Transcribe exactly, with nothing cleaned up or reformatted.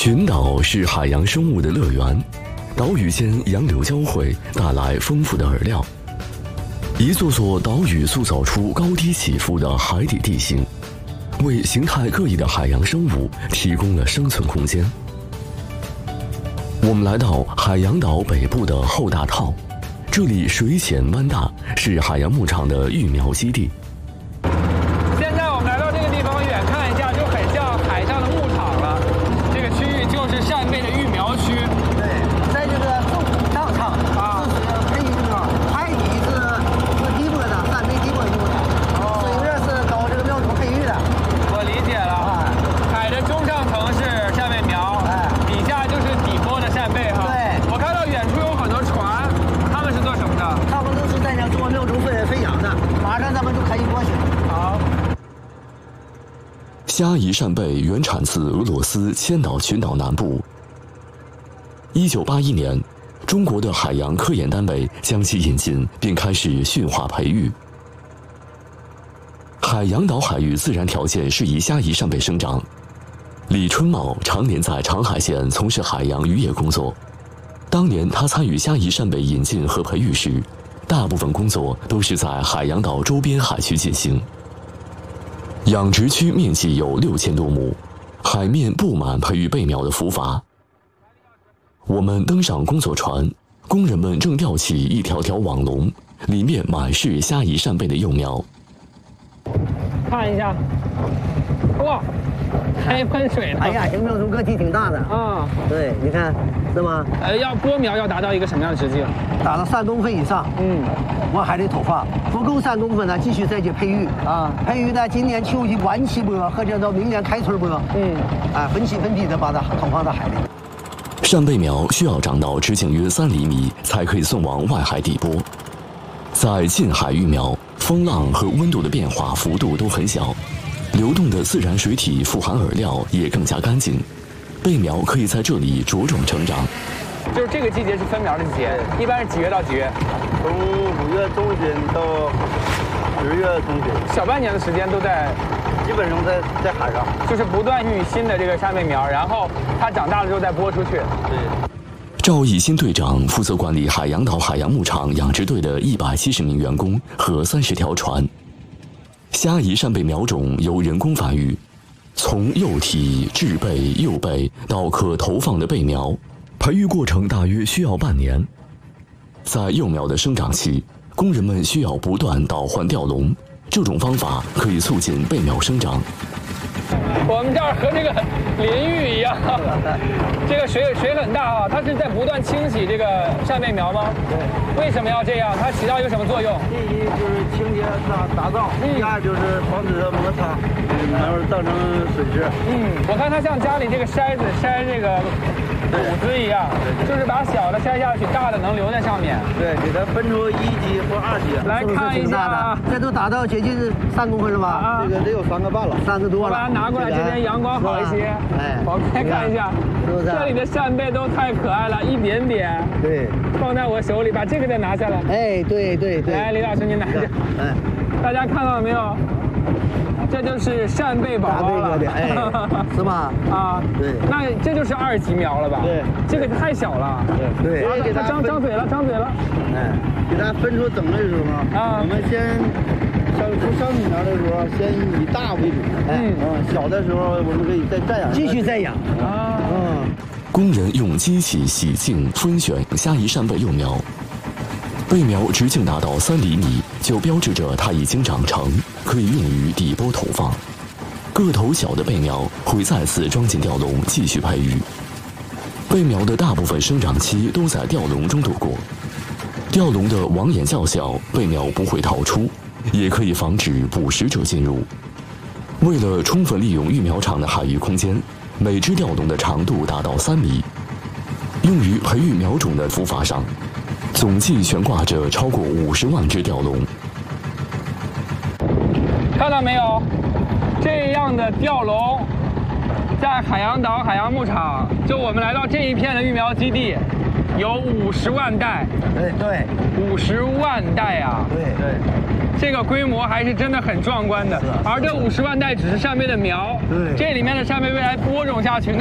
群岛是海洋生物的乐园，岛屿间洋流交汇，带来丰富的饵料。一座座岛屿塑造出高低起伏的海底地形，为形态各异的海洋生物提供了生存空间。我们来到海洋岛北部的后大套，这里水浅湾大，是海洋牧场的育苗基地。 现在我们来到这个地方，远看一下就很像海上的牧场了。这个区域就是扇贝的育苗区。 对，在这个纵荡场啊，是培育这个海底是是底部的扇贝底部用的，水面是搞这个苗种培育的。 我理解了，啊、海的中上层是扇贝苗，哎，底下就是底部的扇贝哈。 对， 我看到远处有很多船，他们是做什么的？ 他们都是在那做苗种分分养的，马上咱们就可以过去。 好。 虾夷扇贝原产自俄罗斯千岛群岛南部。一九八一年，中国的海洋科研单位将其引进，并开始驯化培育。海洋岛海域自然条件适宜虾夷扇贝生长。李春茂常年在长海县从事海洋渔业工作。当年他参与虾夷扇贝引进和培育时，大部分工作都是在海洋岛周边海区进行。养殖区面积有六千多亩，海面布满培育贝苗的浮筏。我们登上工作船，工人们正吊起一条条网笼，里面满是虾夷扇贝的幼苗。 看一下，哇，还一喷水呢！ 哎呀，这个苗种个体挺大的啊。对，你看，是吗？ 呃，要播苗要达到一个什么样的直径？ 达到三公分以上，嗯，我还得投放。不够三公分呢，继续再去培育啊。培育呢，今年秋季晚期播，或者到明年开春播，嗯，啊，分期分批的把它投放到海里。 扇贝苗需要长到直径约三厘米，才可以送往外海底播。在近海育苗，风浪和温度的变化幅度都很小，流动的自然水体富含饵料也更加干净，贝苗可以在这里茁壮成长。 就是这个季节是分苗的季节，一般是几月到几月？ 从五月中旬到十月中旬， 小半年的时间都在， 基本上在在海上， 就是不断育新的这个扇贝苗，然后它长大了之后再播出去。 对。 赵义新队长负责管理海洋岛海洋牧场养殖队的一百七十名员工和三十条船。虾夷扇贝苗种由人工繁育，从幼体、稚贝、幼贝到可投放的贝苗，培育过程大约需要半年。在幼苗的生长期，工人们需要不断倒换吊笼，这种方法可以促进贝苗生长。 我们这儿和这个淋浴一样，这个水水很大啊，它是在不断清洗这个扇贝苗吗？对。为什么要这样？它起到一个什么作用？ 第一就是清洁打打造，第二就是防止它摩擦，然后造成损失。 嗯，我看它像家里这个筛子筛这个谷子一样，就是把小的筛下去，大的能留在上面。 对，给它分出一级或二级。 来看一下， 这都达到接近三公分了吧？ 啊，这个得有三个半了， 三个多了。 我把它拿过来，这边阳光好一些。哎，我们来看一下， 是不是？ 这里的扇贝都太可爱了，一点点。 对， 放在我手里，把这个再拿下来。 哎，对对对。 来，李老师您拿着。哎，大家看到了没有？这就是扇贝宝宝了， 哎，是吧？啊，对。 那这就是二级苗了吧？ 对， 这个太小了。 对对。 给它张张嘴了，张嘴了。 哎，给它分出种类的时候啊，我们先上出生米苗的时候，先以大为主。哎，嗯，小的时候我们可以再再养， 继续再养啊。 嗯。工人用机器洗净、分选虾夷扇贝幼苗。贝苗直径达到三厘米，就标志着它已经长成，可以用于底播投放。个头小的贝苗会再次装进吊笼继续培育。贝苗的大部分生长期都在吊笼中度过。吊笼的网眼较小，贝苗不会逃出，也可以防止捕食者进入。为了充分利用育苗场的海域空间，每只吊笼的长度达到三米。用于培育苗种的浮筏上，总计悬挂着超过五十万只吊笼。 看到没有？这样的吊笼，在海洋岛海洋牧场，就我们来到这一片的育苗基地，有五十万袋。 对对， 五十万袋啊！ 对对， 这个规模还是真的很壮观的。而这五十万袋只是扇贝的苗，对，这里面的扇贝未来播种下去。